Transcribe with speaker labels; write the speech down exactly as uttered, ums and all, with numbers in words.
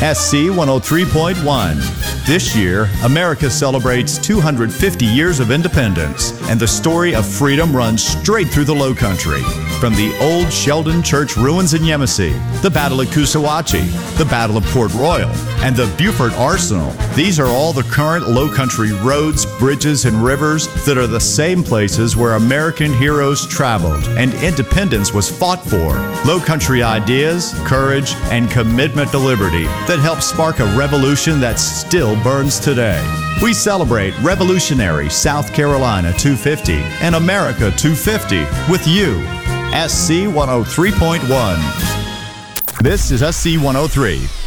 Speaker 1: S C one oh three point one. This year, America celebrates two hundred fifty years of independence, and the story of freedom runs straight through the Low Country. From the old Sheldon Church ruins in Yemassee, the Battle of Coosawhatchie, the Battle of Port Royal, and the Beaufort Arsenal. These are all the current Low Country roads, bridges, and rivers that are the same places where American heroes traveled and independence was fought for. Low Country ideas, courage, and commitment to liberty that help spark a revolution that still burns today. We celebrate Revolutionary South Carolina two fifty and America two fifty with you. S C one oh three point one. This is S C one oh three.